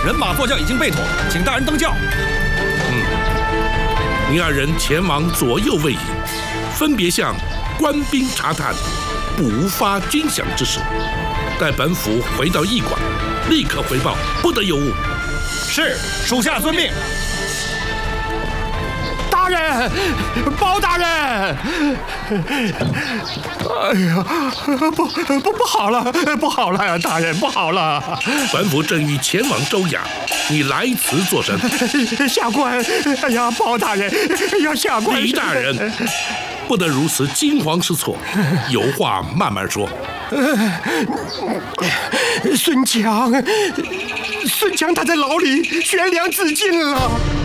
人马坐轿已经备妥，请大人登轿。 你二人前往左右位移，分别向官兵查探，不发军饷之事。待本府回到驿馆，立刻回报，不得有误。 是，属下遵命。 大人，包大人！哎呀，不好了，不好了呀，大人，不好了！ 本府正欲前往州衙，你来此作甚？ 下官，哎呀，包大人，要下官。 李大人，不得如此惊慌失措，有话慢慢说。 孙强他在牢里悬梁自尽了。